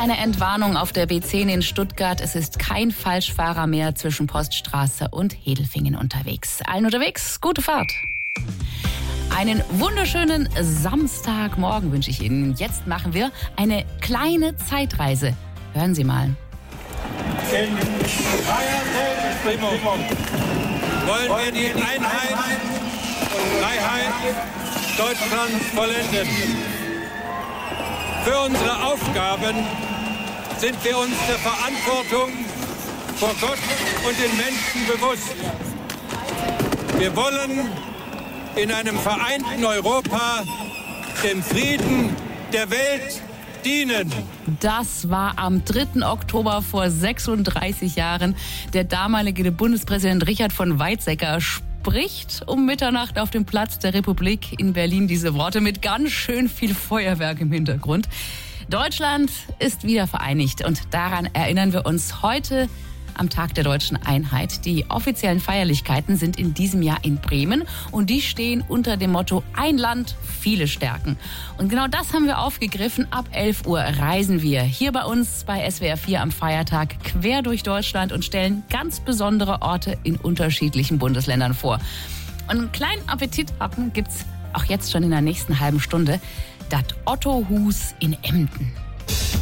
eine Entwarnung auf der B10 in Stuttgart. Es ist kein Falschfahrer mehr zwischen Poststraße und Hedelfingen unterwegs. Allen unterwegs, gute Fahrt. Einen wunderschönen Samstagmorgen wünsche ich Ihnen. Jetzt machen wir eine kleine Zeitreise. Hören Sie mal. In freier Selbstbestimmung wollen wir die Einheit und Freiheit Deutschlands vollenden. Für unsere Aufgaben sind wir uns der Verantwortung vor Gott und den Menschen bewusst. Wir wollen in einem vereinten Europa dem Frieden der Welt dienen. Das war am 3. Oktober vor 36 Jahren. Der damalige Bundespräsident Richard von Weizsäcker spricht um Mitternacht auf dem Platz der Republik in Berlin diese Worte mit ganz schön viel Feuerwerk im Hintergrund. Deutschland ist wieder vereinigt und daran erinnern wir uns heute am Tag der deutschen Einheit. Die offiziellen Feierlichkeiten sind in diesem Jahr in Bremen und die stehen unter dem Motto Ein Land, viele Stärken. Und genau das haben wir aufgegriffen. Ab 11 Uhr reisen wir hier bei uns bei SWR 4 am Feiertag quer durch Deutschland und stellen ganz besondere Orte in unterschiedlichen Bundesländern vor. Und einen kleinen Appetit haben gibt's auch jetzt schon in der nächsten halben Stunde. Das Otto-Hus in Emden.